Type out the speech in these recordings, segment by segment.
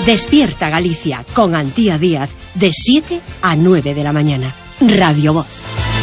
Despierta Galicia con Antía Díaz de 7 a 9 de la mañana. Radio Voz.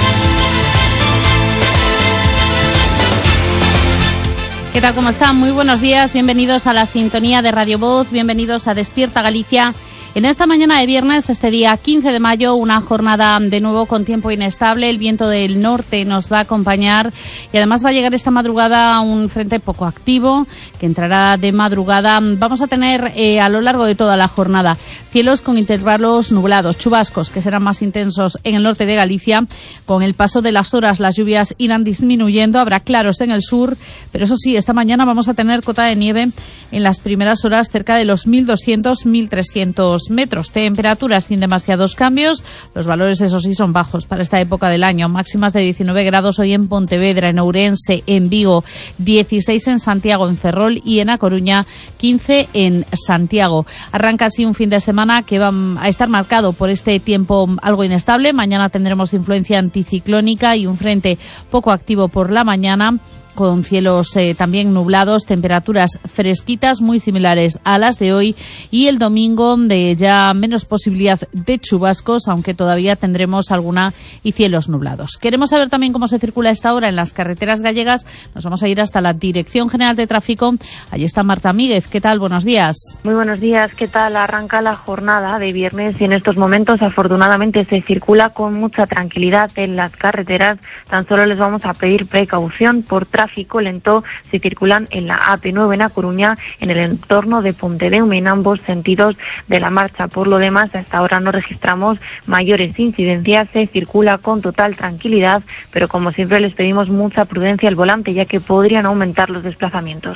¿Qué tal? ¿Cómo están? Muy buenos días. Bienvenidos a la sintonía de Radio Voz. Bienvenidos a Despierta Galicia. En esta mañana de viernes, este día 15 de mayo, una jornada de nuevo con tiempo inestable. El viento del norte nos va a acompañar y además va a llegar esta madrugada un frente poco activo que entrará de madrugada. Vamos a tener a lo largo de toda la jornada cielos con intervalos nublados, chubascos que serán más intensos en el norte de Galicia. Con el paso de las horas las lluvias irán disminuyendo, habrá claros en el sur, pero eso sí, esta mañana vamos a tener cota de nieve en las primeras horas cerca de los 1.200-1.300 metros. Temperaturas sin demasiados cambios. Los valores, eso sí, son bajos para esta época del año. Máximas de 19 grados hoy en Pontevedra, en Ourense, en Vigo, 16 en Santiago, en Ferrol y en A Coruña, 15 en Santiago. Arranca así un fin de semana que va a estar marcado por este tiempo algo inestable. Mañana tendremos influencia anticiclónica y un frente poco activo por la mañana, con cielos también nublados, temperaturas fresquitas muy similares a las de hoy, y el domingo de ya menos posibilidad de chubascos, aunque todavía tendremos alguna y cielos nublados. Queremos saber también cómo se circula a esta hora en las carreteras gallegas. Nos vamos a ir hasta la Dirección General de Tráfico. Allí está Marta Míguez. ¿Qué tal? Buenos días. Muy buenos días. ¿Qué tal? Arranca la jornada de viernes y en estos momentos afortunadamente se circula con mucha tranquilidad en las carreteras. Tan solo les vamos a pedir precaución por tráfico lento si circulan en la AP9 en A Coruña, en el entorno de Pontedeume, en ambos sentidos de la marcha. Por lo demás, hasta ahora no registramos mayores incidencias, se circula con total tranquilidad, pero como siempre les pedimos mucha prudencia al volante, ya que podrían aumentar los desplazamientos.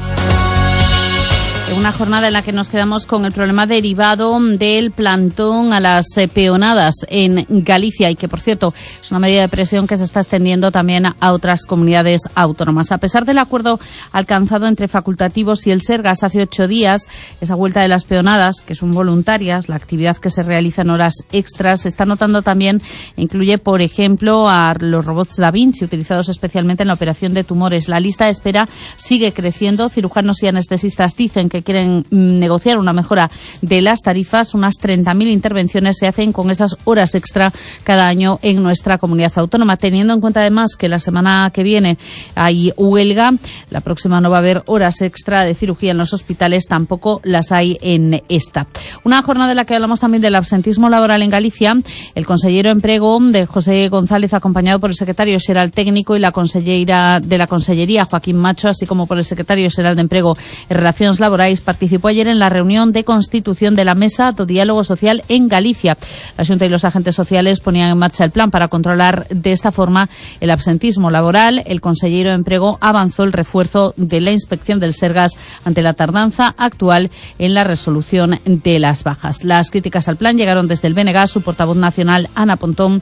Una jornada en la que nos quedamos con el problema derivado del plantón a las peonadas en Galicia, y que, por cierto, es una medida de presión que se está extendiendo también a otras comunidades autónomas. A pesar del acuerdo alcanzado entre facultativos y el Sergas hace 8 días, esa vuelta de las peonadas, que son voluntarias, la actividad que se realiza en horas extras, se está notando también, incluye, por ejemplo, a los robots Da Vinci, utilizados especialmente en la operación de tumores. La lista de espera sigue creciendo. Cirujanos y anestesistas dicen que quieren negociar una mejora de las tarifas. Unas 30.000 intervenciones se hacen con esas horas extra cada año en nuestra comunidad autónoma. Teniendo en cuenta además que la semana que viene hay huelga, la próxima no va a haber horas extra de cirugía en los hospitales, tampoco las hay en esta. Una jornada en la que hablamos también del absentismo laboral en Galicia. El consellero de Emprego, de José González, acompañado por el secretario xeral técnico y la consellera de la Consellería, Joaquín Macho, así como por el secretario xeral de Emprego y Relacións Laborais, participó ayer en la reunión de constitución de la Mesa do Diálogo Social en Galicia. La Xunta y los agentes sociales ponían en marcha el plan para controlar de esta forma el absentismo laboral. El consellero de Emprego avanzó el refuerzo de la inspección del Sergas ante la tardanza actual en la resolución de las bajas. Las críticas al plan llegaron desde el BNG. Su portavoz nacional, Ana Pontón,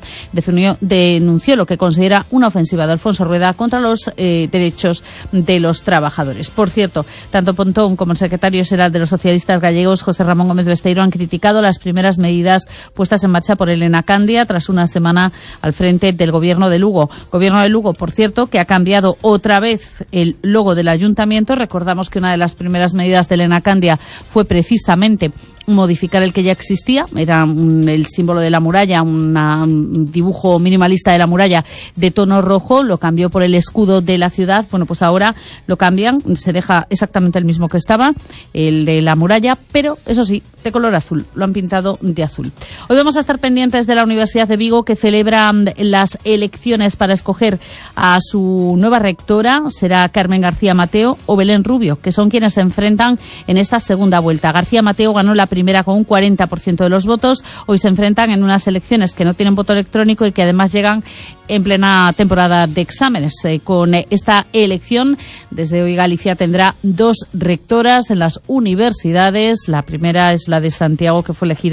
denunció lo que considera una ofensiva de Alfonso Rueda contra los derechos de los trabajadores. Por cierto, tanto Pontón como el secretario xeral de los socialistas gallegos, José Ramón Gómez Besteiro, han criticado las primeras medidas puestas en marcha por Elena Candia tras una semana al frente del Gobierno de Lugo. Gobierno de Lugo, por cierto, que ha cambiado otra vez el logo del ayuntamiento. Recordamos que una de las primeras medidas de Elena Candia fue precisamente modificar el que ya existía. Era el símbolo de la muralla, un dibujo minimalista de la muralla de tono rojo. Lo cambió por el escudo de la ciudad. Bueno, pues ahora lo cambian, se deja exactamente el mismo que estaba, el de la muralla, pero eso sí, de color azul. Lo han pintado de azul. Hoy vamos a estar pendientes de la Universidad de Vigo, que celebra las elecciones para escoger a su nueva rectora. Será Carmen García Mateo o Belén Rubio, que son quienes se enfrentan en esta segunda vuelta. García Mateo ganó la primera con un 40% de los votos. Hoy se enfrentan en unas elecciones que no tienen voto electrónico y que además llegan en plena temporada de exámenes. Con esta elección, desde hoy Galicia tendrá 2 rectoras en las universidades. La primera es la de Santiago, que fue elegida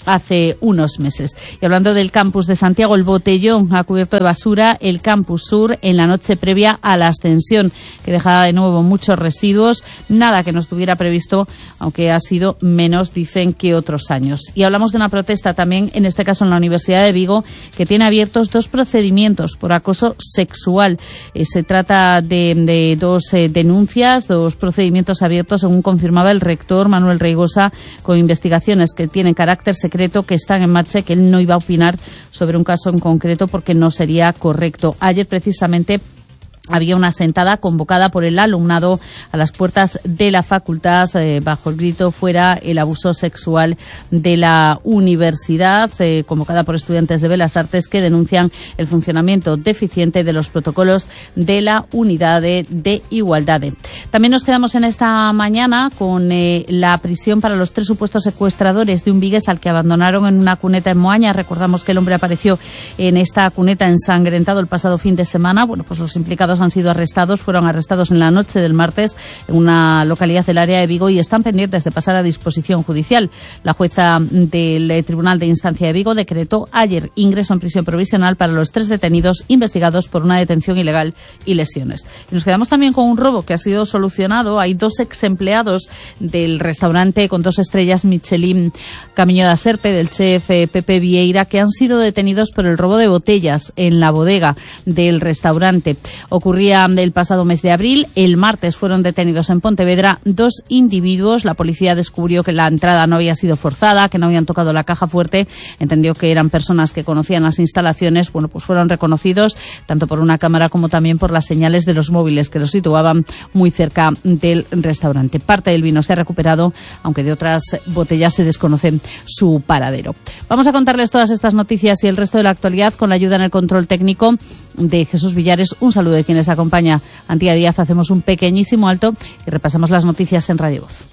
hace unos meses. Y hablando del campus de Santiago, el botellón ha cubierto de basura el campus sur en la noche previa a la ascensión, que dejaba de nuevo muchos residuos, nada que no estuviera previsto, aunque ha sido menos, dicen, que otros años. Y hablamos de una protesta también, en este caso en la Universidad de Vigo, que tiene abiertos 2 procedimientos por acoso sexual. Se trata de 2 denuncias, 2 procedimientos abiertos, según confirmaba el rector Manuel Reigosa, con investigaciones que tienen carácter secreto, que están en marcha y que él no iba a opinar sobre un caso en concreto porque no sería correcto. Ayer, precisamente, había una sentada convocada por el alumnado a las puertas de la facultad bajo el grito "fuera el abuso sexual de la universidad", convocada por estudiantes de Belas Artes que denuncian el funcionamiento deficiente de los protocolos de la unidad de igualdad. También nos quedamos en esta mañana con la prisión para los 3 supuestos secuestradores de un vigués al que abandonaron en una cuneta en Moaña. Recordamos que el hombre apareció en esta cuneta ensangrentado el pasado fin de semana. Bueno, pues los implicados fueron arrestados en la noche del martes en una localidad del área de Vigo y están pendientes de pasar a disposición judicial. La jueza del Tribunal de Instancia de Vigo decretó ayer ingreso en prisión provisional para los 3 detenidos investigados por una detención ilegal y lesiones. Y nos quedamos también con un robo que ha sido solucionado. Hay 2 exempleados del restaurante con 2 estrellas Michelin Camiño da Serpe, del chef Pepe Vieira, que han sido detenidos por el robo de botellas en la bodega del restaurante. Ocurría el pasado mes de abril. El martes fueron detenidos en Pontevedra 2 individuos. La policía descubrió que la entrada no había sido forzada, que no habían tocado la caja fuerte. Entendió que eran personas que conocían las instalaciones. Bueno, pues fueron reconocidos tanto por una cámara como también por las señales de los móviles que los situaban muy cerca del restaurante. Parte del vino se ha recuperado, aunque de otras botellas se desconoce su paradero. Vamos a contarles todas estas noticias y el resto de la actualidad con la ayuda en el control técnico de Jesús Villares. Un saludo de quien les acompaña, Antía Díaz. Hacemos un pequeñísimo alto y repasamos las noticias en Radio Voz.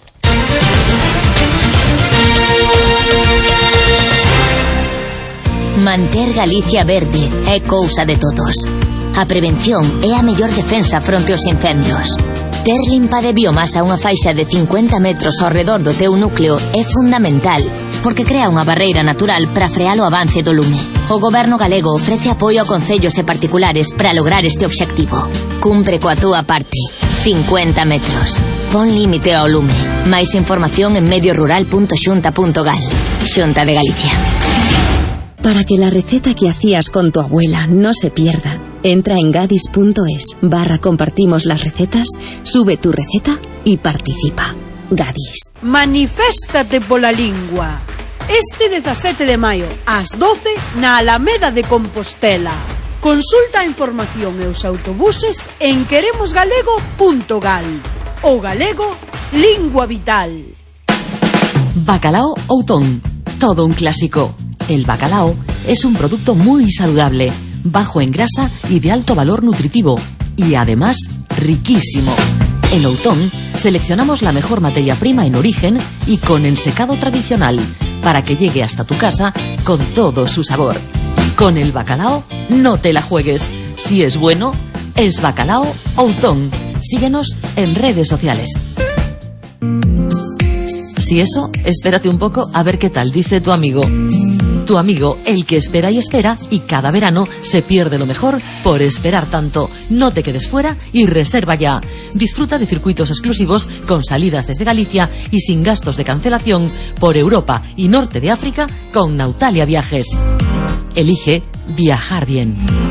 Manter Galicia verde é cousa de todos. A prevención é a mellor defensa fronte aos incendios. Ter limpa de biomasa unha faixa de 50 metros ao redor do teu núcleo é fundamental, porque crea unha barreira natural para frear o avance do lume. O Goberno galego ofrece apoio a concellos e particulares para lograr este obxectivo. Cumpre coa túa parte. 50 metros. Pon límite ao lume. Máis información en mediorural.xunta.gal. Xunta de Galicia. Para que la receta que hacías con tu abuela no se pierda, entra en gadis.es/compartimos las recetas, sube tu receta y participa. Gadis. Maniféstate pola lingua. Este 17 de maio, ás 12, na Alameda de Compostela. Consulta a información e os autobuses en queremosgalego.gal. O galego, lingua vital. Bacalao Outón, todo un clásico. El bacalao es un producto muy saludable, bajo en grasa y de alto valor nutritivo, y además riquísimo. En Outón seleccionamos la mejor materia prima en origen y con ensecado tradicional, para que llegue hasta tu casa con todo su sabor. Con el bacalao no te la juegues. Si es bueno, es Bacalao Outón. Síguenos en redes sociales. Si eso, espérate un poco a ver qué tal dice tu amigo. Tu amigo, el que espera y espera, y cada verano se pierde lo mejor por esperar tanto. No te quedes fuera y reserva ya. Disfruta de circuitos exclusivos con salidas desde Galicia y sin gastos de cancelación por Europa y Norte de África con Nautalia Viajes. Elige viajar bien.